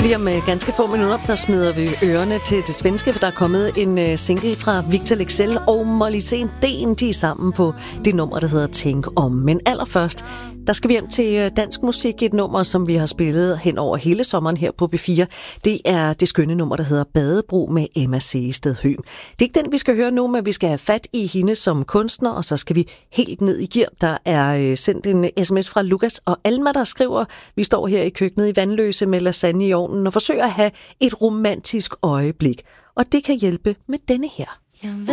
Lige om ganske få minutter, der smider vi ørerne til det svenske, for der er kommet en single fra Victor Leksell og Molly Sandén. De er sammen på det nummer, der hedder Tænk om. Men allerførst, der skal vi hjem til dansk musik. Et nummer, som vi har spillet hen over hele sommeren her på B4. Det er det skønne nummer, der hedder Badebro med Emma Sehested Høgh. Det er ikke den, vi skal høre nu, men vi skal have fat i hende som kunstner, og så skal vi helt ned i gear. Der er sendt en sms fra Lukas og Alma, der skriver: vi står her i køkkenet i Vandløse med lasagne i ovnen og forsøger at have et romantisk øjeblik. Og det kan hjælpe med denne her. Jeg